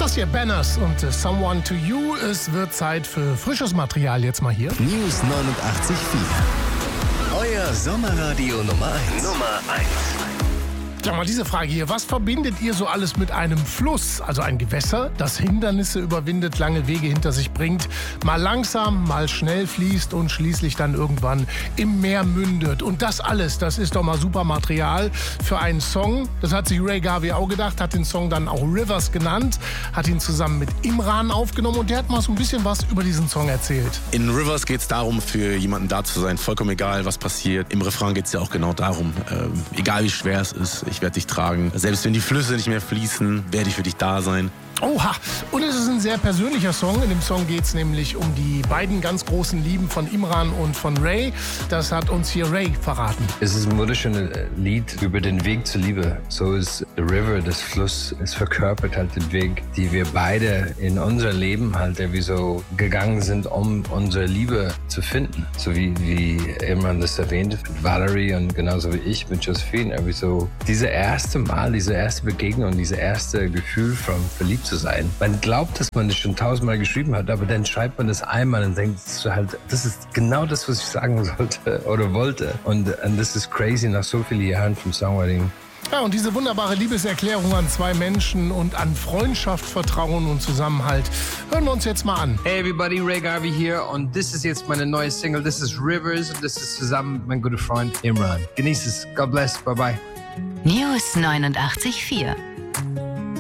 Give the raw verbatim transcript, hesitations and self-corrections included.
Das hier Banners und äh, Someone to You. Es wird Zeit für frisches Material jetzt mal hier. News neunundachtzig Komma vier. Euer Sommerradio Nummer eins. Nummer eins. Ja, mal diese Frage hier. Was verbindet ihr so alles mit einem Fluss? Also ein Gewässer, das Hindernisse überwindet, lange Wege hinter sich bringt, mal langsam, mal schnell fließt und schließlich dann irgendwann im Meer mündet. Und das alles, das ist doch mal super Material für einen Song. Das hat sich Ray Garvey auch gedacht, hat den Song dann auch Rivers genannt, hat ihn zusammen mit Imran aufgenommen und der hat mal so ein bisschen was über diesen Song erzählt. In Rivers geht es darum, für jemanden da zu sein, vollkommen egal, was passiert. Im Refrain geht es ja auch genau darum, äh, egal wie schwer es ist, ich werde dich tragen. Selbst wenn die Flüsse nicht mehr fließen, werde ich für dich da sein. Oha, und es ist ein sehr persönlicher Song. In dem Song geht es nämlich um die beiden ganz großen Lieben von Imran und von Ray. Das hat uns hier Ray verraten. Es ist ein wunderschönes Lied über den Weg zur Liebe. So ist The River, das Fluss, es verkörpert halt den Weg, die wir beide in unser Leben halt irgendwie so gegangen sind, um unsere Liebe zu finden. So wie, wie Imran das erwähnte mit Valerie und genauso wie ich mit Josephine. Irgendwie so diese erste Mal, diese erste Begegnung, diese erste Gefühl von verliebt zu sein. Man glaubt, dass man das schon tausendmal geschrieben hat, aber dann schreibt man das einmal und denkt halt, das ist genau das, was ich sagen sollte oder wollte. Und, und das ist crazy nach so vielen Jahren vom Songwriting. Ja, und diese wunderbare Liebeserklärung an zwei Menschen und an Freundschaft, Vertrauen und Zusammenhalt hören wir uns jetzt mal an. Hey everybody, Ray Garvey hier und das ist jetzt meine neue Single. Das ist Rivers und das ist zusammen mit meinem guten Freund Imran. Genieß es. God bless. Bye bye. News neunundachtzig Komma vier.